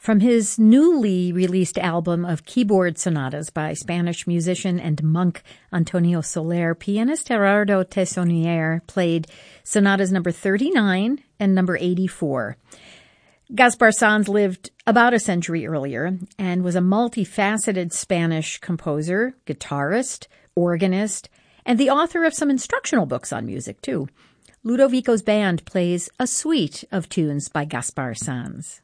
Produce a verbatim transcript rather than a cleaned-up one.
From his newly released album of keyboard sonatas by Spanish musician and monk Antonio Soler, pianist Gerardo Tessonier played sonatas number thirty-nine and number eighty-four. Gaspar Sanz lived about a century earlier and was a multifaceted Spanish composer, guitarist, organist, and the author of some instructional books on music, too. Ludovico's band plays a suite of tunes by Gaspar Sanz.